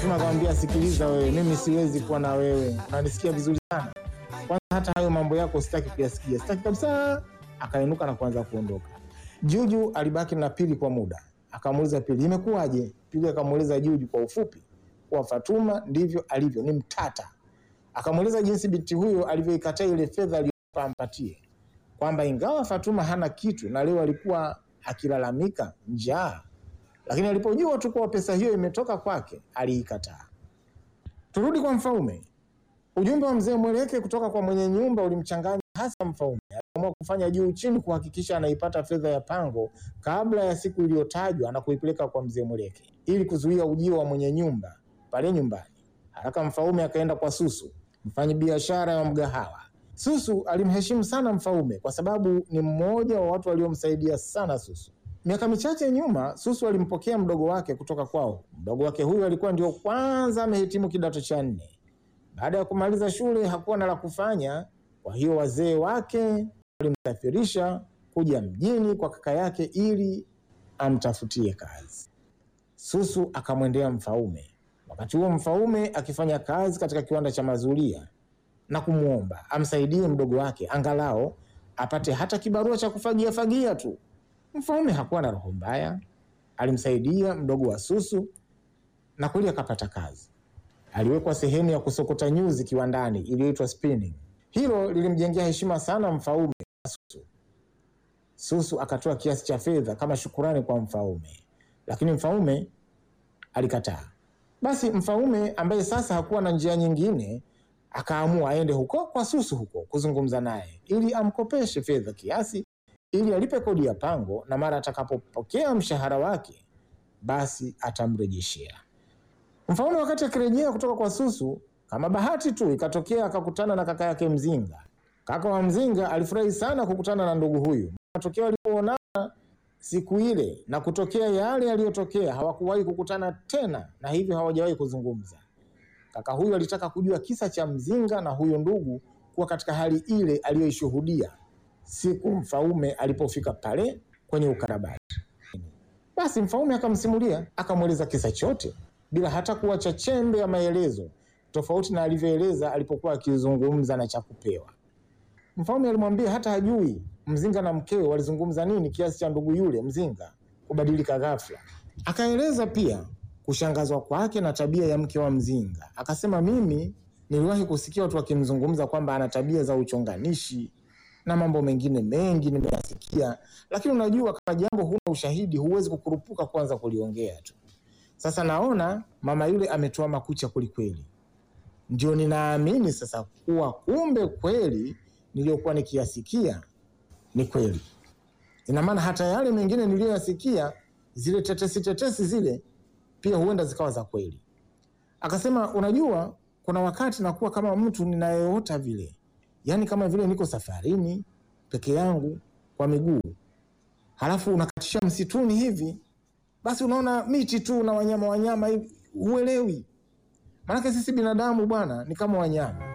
Fatuma akamwambia, sikiliza wewe, mimi siwezi kuwa na wewe, unanisikia vizuri sana, kwanza hata hayo mambo yako sitaki kuyasikia, sitaki kabisa. Akainuka na kuanza kuondoka. Juju alibaki na Pili kwa muda, akamuuliza Pili, imekuwaje? Pili akamuuliza Juju kwa ufupi kwa Fatuma ndivyo alivyo, ni mtata. Akamuuliza jinsi binti huyo alivyoikataa ile fedha aliyopa ampatie, kwamba ingawa Fatuma hana kitu na leo alikuwa akilalamika njaa, lakini alipojua tu kwa pesa hiyo imetoka kwake aliikataa. Turudi kwa Mfaume. Ujumbe wa mzee Mweleke kutoka kwa mwenye nyumba ulimchanganya hasa Mfaume. Aliamua kufanya juu chini kuhakikisha anaipata fedha ya pango kabla ya siku iliyotajwa na kuipeleka kwa mzee Mweleke ili kuzuia ujio wa mwenye nyumba pale nyumbani. Haraka Mfaume akaenda kwa Susu, mfanyabiashara wa mgahawa. Susu alimheshimu sana Mfaume kwa sababu ni mmoja wa watu waliomsaidia sana Susu. Miaka michache nyuma, Susu alimpokea mdogo wake kutoka kwao. Mdogo wake huyo alikuwa ndio kwanza amehitimu kidato cha 4. Baada ya kumaliza shule hakuwa na la kufanya, kwa hiyo wazee wake walimsafirisha kuja mjini kwa kaka yake ili amtafutie kazi. Susu akamwendea Mfaume. Wakati huo Mfaume akifanya kazi katika kiwanda cha mazulia na kumuomba amsaidie mdogo wake angalao apate hata kibarua cha kufagia tu. Mfaume hakuwa na roho mbaya, alimsaidia mdogo wa Susu na kweli akapata kazi. Aliwekwa sehemu ya kusokota nyuzi kiwandani iliyoitwa spinning. Hilo lilimjengea heshima sana Mfaume na Susu. Susu akatoa kiasi cha fedha kama shukurani kwa Mfaume, lakini Mfaume alikataa. Basi Mfaume ambaye sasa hakuwa na njia nyingine akaamua aende huko kwa Susu huko kuzungumza naye ili amkopeshe fedha kiasi ili alipe kodi ya pango, na mara atakapopokea mshahara wake basi atamrejeshea. Mfaume wakati akirejea kutoka kwa Susu, kama bahati tu ikatokea akakutana na kaka yake Mzinga. Kaka wa Mzinga alifurahi sana kukutana na ndugu huyu. Matokeo alipoonana siku ile na kutokea yale yaliyotokea, hawakuwahi kukutana tena na hivyo hawajawahi kuzungumza. Kaka huyu alitaka kujua kisa cha Mzinga na huyo ndugu kuwa katika hali ile aliyoishuhudia siku Mfaume alipofika pale kwenye ukarabati. Basi Mfaume akamsimulia, akamweleza kisa chote bila hata kuacha chembe ya maelezo, tofauti na alivyoeleza alipokuwa akizungumza na Chakupewa. Mfaume alimwambia hata hajui Mzinga na mkeo walizungumza nini kiasi cha ndugu yule Mzinga kubadilika ghafla. Akaeleza pia kushangazwa kwake na tabia ya mke wa Mzinga. Akasema, mimi niliwahi kusikia watu wakimzungumza kwamba ana tabia za uchonganishi na mambo mengine mengi nimeyasikia, lakini unajua kama jambo huna ushahidi huwezi kukurupuka kwanza kuliongea tu. Sasa naona mama yule ametoa makucha kweli. Ndio ninaamini sasa kuwa kumbe kweli niliyokuwa nikiyasikia ni kweli. Ina maana hata yale mengine niliyoyasikia, zile tetesi zile pia huenda zikawa za kweli. Akasema, unajua kuna wakati nakuwa kama mtu ninayeota vile. Yaani kama vile niko safarini peke yangu kwa miguu. Halafu unakatisha msituni hivi, basi unaona miti tu na wanyama hivi, huelewi. Maana sisi binadamu bwana ni kama wanyama.